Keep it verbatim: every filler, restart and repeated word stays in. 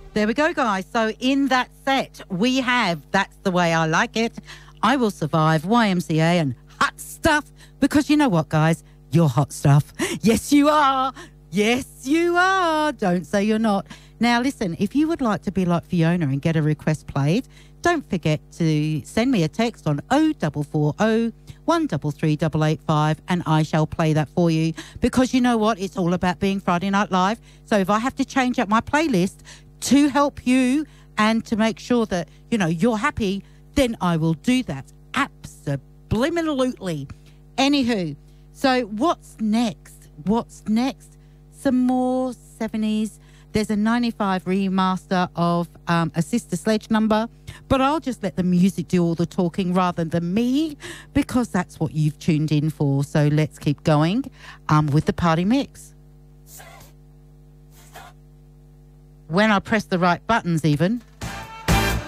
There we go, guys. So in that set, we have That's the Way I Like It, I Will Survive, Y M C A, and Hot Stuff. Because you know what, guys? You're hot stuff. Yes, you are. Yes, you are. Don't say you're not. Now, listen, if you would like to be like Fiona and get a request played, don't forget to send me a text on oh four four oh, one three three eight eight five and I shall play that for you. Because you know what? It's all about being Friday Night Live. So if I have to change up my playlist to help you and to make sure that, you know, you're happy, then I will do that. Absolutely. Anywho, so what's next? What's next? Some more seventies. There's a ninety-five remaster of um, a Sister Sledge number, but I'll just let the music do all the talking rather than me, because that's what you've tuned in for. So let's keep going um, with the party mix. When I press the right buttons even.